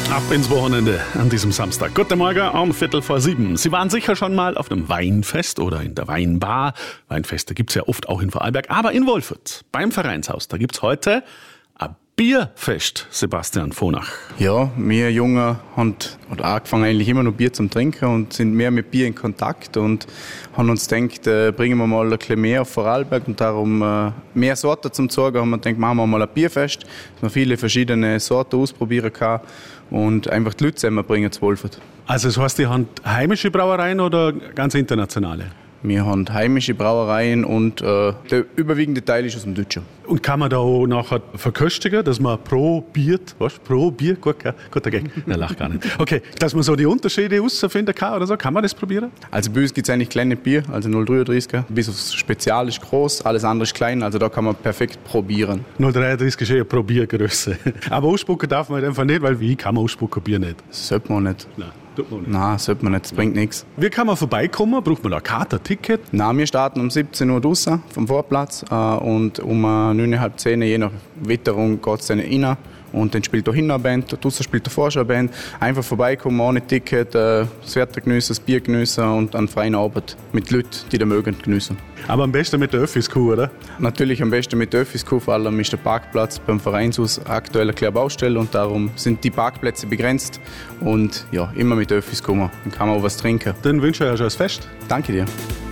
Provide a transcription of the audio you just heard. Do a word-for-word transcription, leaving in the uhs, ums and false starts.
Ab ins Wochenende an diesem Samstag. Guten Morgen um Viertel vor sieben. Sie waren sicher schon mal auf einem Weinfest oder in der Weinbar. Weinfeste gibt's ja oft auch in Vorarlberg. Aber in Wolfurt, beim Vereinshaus, da gibt's heute ein Bierfest, Sebastian Vonach. Ja, wir Jungen haben oder angefangen eigentlich immer noch Bier zum Trinken und sind mehr mit Bier in Kontakt und haben uns gedacht, äh, bringen wir mal ein bisschen mehr auf Vorarlberg und darum äh, mehr Sorten zum Zeigen. Haben wir gedacht, machen wir mal ein Bierfest, dass man viele verschiedene Sorten ausprobieren kann und einfach die Leute zusammenbringen zu Wolfurt. Also das heißt, ihr habt heimische Brauereien oder ganz internationale? Wir haben heimische Brauereien und äh, der überwiegende Teil ist aus dem Deutschen. Und kann man da auch nachher verköstigen, dass man probiert, was? Pro Bier? Gut, guter Gag. Nein, lach gar nicht. Okay, dass man so die Unterschiede herausfinden kann oder so, kann man das probieren? Also bei uns gibt es eigentlich kleine Bier, also null Komma dreiunddreißiger. Bis aufs Spezial ist groß, alles andere ist klein, also da kann man perfekt probieren. null Komma dreiunddreißig ist eher pro Biergröße. Aber ausspucken darf man einfach nicht, weil wie kann man ausspucken Bier nicht? Das sollte man nicht. Nein. Man nicht. Nein, sollte man nicht, das bringt nichts. Wie kann man vorbeikommen? Braucht man da eine Karte, ein Ticket? Nein, wir starten um siebzehn Uhr draussen vom Vorplatz äh, und um äh, neun Uhr dreißig, je nach Witterung, geht es dann rein. Und dann spielt da hinten eine Band, draussen spielt da vorne eine Band. Einfach vorbeikommen, ohne Ticket, äh, das Wetter geniessen, das Bier geniessen und an freien Abend mit Leuten, die das mögen, geniessen. Aber am besten mit der Öffis-Kuh, oder? Natürlich am besten mit der Öffis-Kuh, vor allem ist der Parkplatz beim Vereinshaus aktuell eine kleine Baustelle und darum sind die Parkplätze begrenzt. Und ja, immer mit der Öffis kommen, dann kann man auch was trinken. Dann wünsche ich euch schon ein Fest. Danke dir.